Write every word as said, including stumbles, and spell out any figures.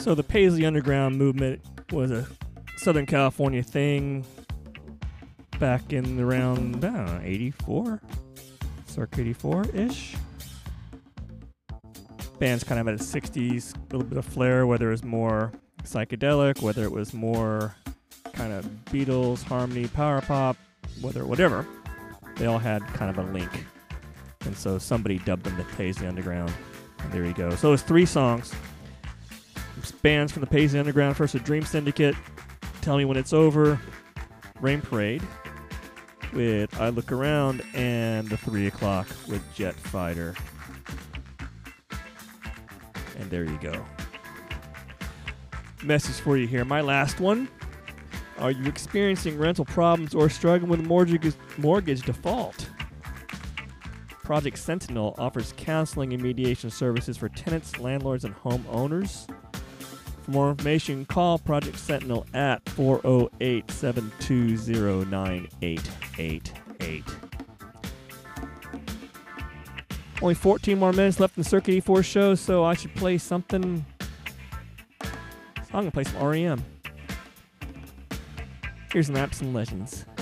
So the Paisley Underground movement was a Southern California thing back in around, I don't know, eighty-four? Circa eighty-four-ish? Bands kind of had a sixties, a little bit of flair, whether it was more psychedelic, whether it was more kind of Beatles, harmony, power pop, whether whatever. They all had kind of a link. And so somebody dubbed them the Paisley Underground. And there you go. So it was three songs. Bands from the Paisley Underground. First, the Dream Syndicate, Tell Me When It's Over, Rain Parade with I Look Around, and the Three O'Clock with Jet Fighter. And there you go. Message for you here. My last one. Are you experiencing rental problems or struggling with mortgage, mortgage default? Project Sentinel offers counseling and mediation services for tenants, landlords, and homeowners. For more information, call Project Sentinel at four oh eight, seven two zero, nine eight eight eight. Only fourteen more minutes left in the Circuit eighty-four show, so I should play something. So I'm going to play some R E M. Here's Maps and Legends.